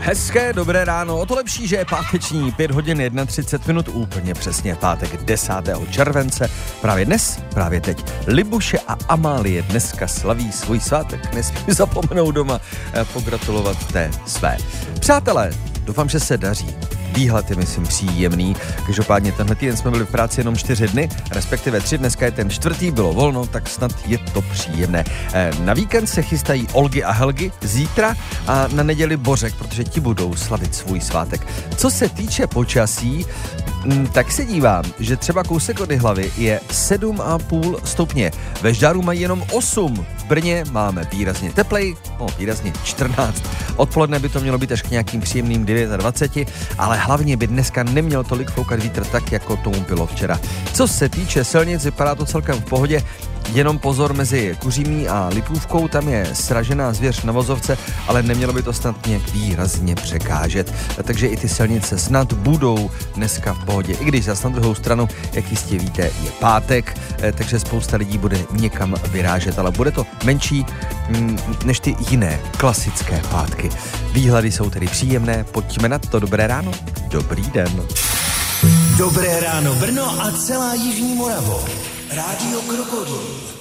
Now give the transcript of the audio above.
Hezké dobré ráno, o to lepší, že je páteční 5 hodin 31 minut, úplně přesně pátek 10. července. Právě dnes, právě teď, Libuše a Amálie dneska slaví svůj svátek. Nesmí zapomenout doma pogratulovat té své. Přátelé, doufám, že se daří. Výhled je, myslím, příjemný. Každopádně tenhle týden jsme byli v práci jenom 4 dny, respektive 3, dneska je ten 4., bylo volno, tak snad je to příjemné. Na víkend se chystají Olgy a Helgy zítra a na neděli Bořek, protože ti budou slavit svůj svátek. Co se týče počasí, tak se dívám, že třeba kousek od hlavy je 7,5 stupně. Ve Žďáru mají jenom 8. V Brně máme výrazně teplej, výrazně 14. Odpoledne by to mělo být až k nějakým příjemným 29, ale hlavně by dneska neměl tolik foukat vítr tak, jako tomu bylo včera. Co se týče silnic, vypadá to celkem v pohodě. Jenom pozor mezi Kuřímí a Lipůvkou, tam je sražená zvěř na vozovce, ale nemělo by to snad nějak výrazně překážet. Takže i ty silnice snad budou dneska v pohodě. I když zase na druhou stranu, jak jistě víte, je pátek, takže spousta lidí bude někam vyrážet, ale bude to menší než ty jiné klasické pátky. Výhledy jsou tedy příjemné, pojďme na to. Dobré ráno, dobrý den. Dobré ráno Brno a celá jižní Moravo. Rádio Krokodýl.